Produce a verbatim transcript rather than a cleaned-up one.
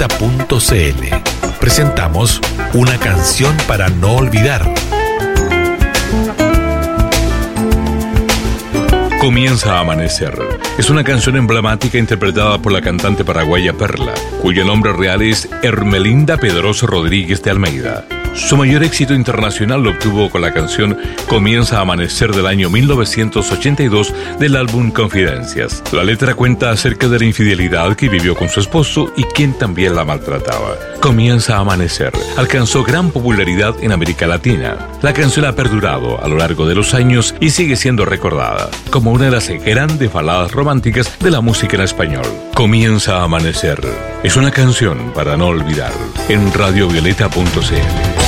violeta punto c l. Presentamos Una canción para no olvidar. Comienza a amanecer. Es una canción emblemática interpretada por la cantante paraguaya Perla, cuyo nombre real es Hermelinda Pedroso Rodríguez de Almeida. Su mayor éxito internacional lo obtuvo con la canción Comienza a amanecer del año mil novecientos ochenta y dos del álbum Confidencias. La letra cuenta acerca de la infidelidad que vivió con su esposo y quien también la maltrataba. Comienza a amanecer alcanzó gran popularidad en América Latina. La canción ha perdurado a lo largo de los años y sigue siendo recordada como una de las grandes baladas románticas de la música en español. Comienza a amanecer. Es una canción para no olvidar en radio violeta punto c l.